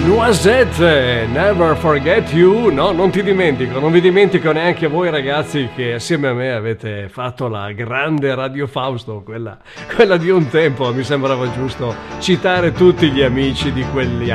Noisette, Never Forget You. No, non ti dimentico, non vi dimentico neanche voi ragazzi che assieme a me avete fatto la grande Radio Fausto, quella di un tempo. Mi sembrava giusto citare tutti gli amici di quegli